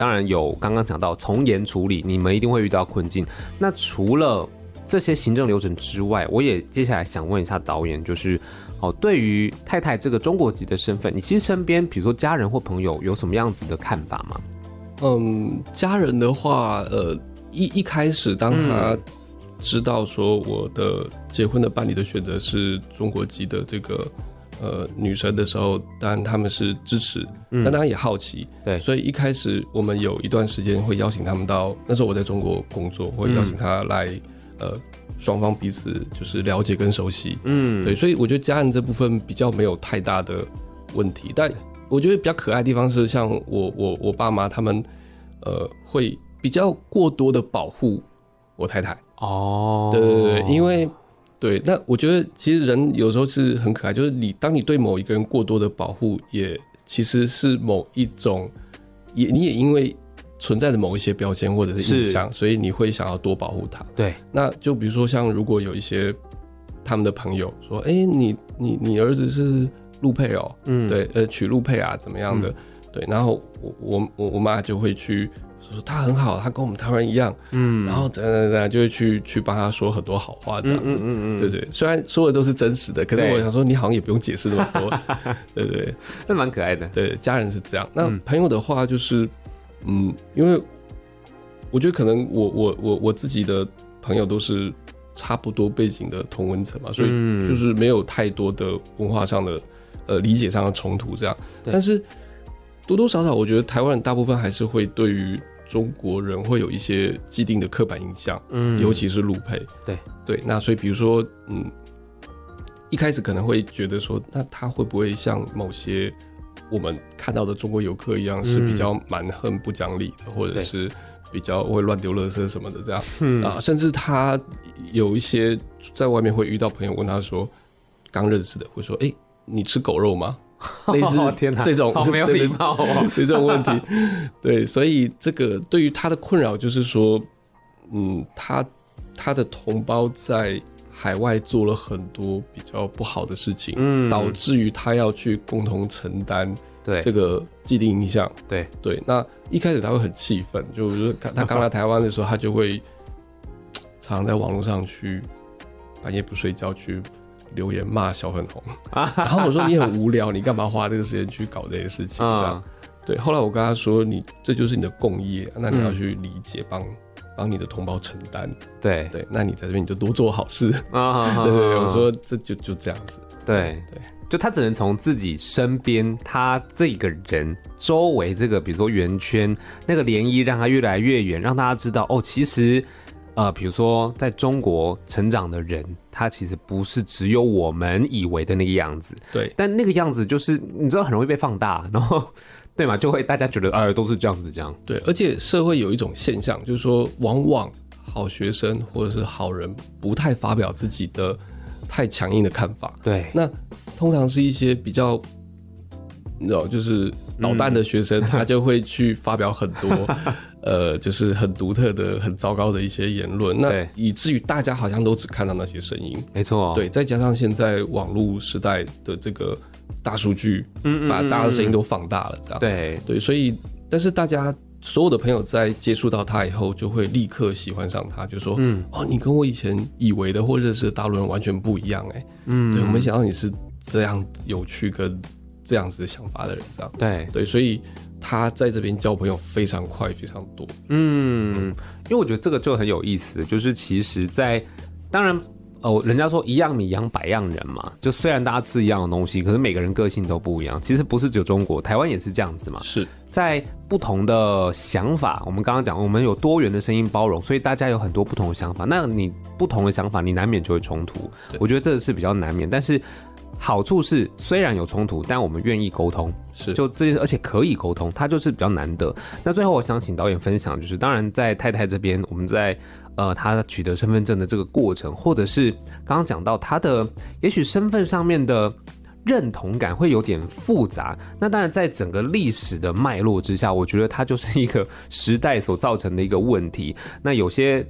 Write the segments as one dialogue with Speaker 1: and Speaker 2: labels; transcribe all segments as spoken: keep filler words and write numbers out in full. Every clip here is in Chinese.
Speaker 1: 当然有刚刚讲到从严处理，你们一定会遇到困境。那除了这些行政流程之外，我也接下来想问一下导演，就是哦，对于太太这个中国籍的身份，你其实身边比如说家人或朋友有什么样子的看法吗？
Speaker 2: 嗯，家人的话，呃，一一开始当他知道说我的结婚的伴侣的选择是中国籍的这个呃女生的时候，当然他们是支持，嗯，但当然也好奇，对，所以一开始我们有一段时间会邀请他们到，那时候我在中国工作，会邀请他来，嗯、呃，双方彼此就是了解跟熟悉，嗯，对，所以我觉得家人这部分比较没有太大的问题，但我觉得比较可爱的地方是，像我我我爸妈他们，呃，会比较过多的保护我太太，哦，对对对，因为。对，那我觉得其实人有时候是很可爱，就是你当你对某一个人过多的保护，也其实是某一种，也你也因为存在着某一些标签或者是印象，所以你会想要多保护他。对，那就比如说像如果有一些他们的朋友说，哎、欸，你你你儿子是陆配哦，嗯，对，呃，娶陆配啊，怎么样的？嗯、对，然后我我我我妈就会去。说他很好，他跟我们台湾人一样，嗯，然后怎样怎样就会去去帮他说很多好话，这样子，嗯嗯嗯，对对，虽然说的都是真实的，可是我想说你好像也不用解释那么多，对对，
Speaker 1: 那蛮可爱的。
Speaker 2: 对，家人是这样，那朋友的话就是，嗯，因为我觉得可能我我我我自己的朋友都是差不多背景的同温层嘛，所以就是没有太多的文化上的呃理解上的冲突这样，但是多多少少我觉得台湾人大部分还是会对于中国人会有一些既定的刻板印象，嗯，尤其是陆配，对对，那所以比如说，嗯，一开始可能会觉得说，那他会不会像某些我们看到的中国游客一样，是比较蛮横不讲理的，或者是比较会乱丢垃圾什么的这样，嗯啊，甚至他有一些在外面会遇到朋友问他说，刚认识的会说，哎、欸，你吃狗肉吗？类似这种，
Speaker 1: 好没有礼貌哦，
Speaker 2: 这种问题，对，所以这个对于他的困扰就是说，嗯，他他的同胞在海外做了很多比较不好的事情，嗯，导致于他要去共同承担这个既定印象，对对。那一开始他会很气愤，就是他刚来台湾的时候，他就会常常在网络上去半夜不睡觉去。留言骂小粉红，然后我说你很无聊，你干嘛花这个时间去搞这些事情？这样，对。后来我跟他说，你这就是你的共业，那你要去理解，帮帮你的同胞承担。对对，那你在这边你就多做好事啊！对对，我说这就就这样子。
Speaker 1: 对对，就他只能从自己身边，他这个人周围这个，比如说圆圈那个涟漪，让他越来越远，让大家知道哦，其实。呃，比如说在中国成长的人，他其实不是只有我们以为的那个样子，对。但那个样子就是你知道很容易被放大，然后对嘛，就会大家觉得哎都是这样子这样。
Speaker 2: 对，而且社会有一种现象，就是说往往好学生或者是好人不太发表自己的太强硬的看法，对。那通常是一些比较，你知道，就是捣蛋的学生，嗯、他就会去发表很多。呃，就是很独特的、很糟糕的一些言论，那以至于大家好像都只看到那些声音，没错，对，再加上现在网络时代的这个大数据，嗯，把大家的声音都放大了，这样，对对，所以，但是大家所有的朋友在接触到他以后，就会立刻喜欢上他，就说，嗯，哦，你跟我以前以为的或认识的大陆人完全不一样，哎，嗯，对，我没想到你是这样有趣跟这样子的想法的人，这样，对对，所以。他在这边交朋友非常快，非常多。
Speaker 1: 嗯，因为我觉得这个就很有意思，就是其实在，当然，哦，人家说一样米养百样人嘛，就虽然大家吃一样的东西，可是每个人个性都不一样。其实不是只有中国，台湾也是这样子嘛。是在不同的想法，我们刚刚讲，我们有多元的声音包容，所以大家有很多不同的想法。那你不同的想法，你难免就会冲突。我觉得这是比较难免，但是。好处是虽然有冲突，但我们愿意沟通，是就这些，而且可以沟通，它就是比较难得。那最后我想请导演分享，就是当然在太太这边，我们在呃他取得身份证的这个过程，或者是刚刚讲到他的也许身份上面的认同感会有点复杂。那当然在整个历史的脉络之下，我觉得它就是一个时代所造成的一个问题。那有些。不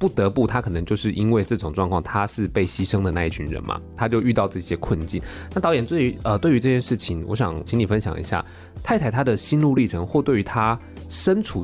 Speaker 1: 不得不他可能就是因为这种状况，他是被牺牲的那一群人嘛，他就遇到这些困境。那导演对于呃对于这件事情，我想请你分享一下太太她的心路历程，或对于她身处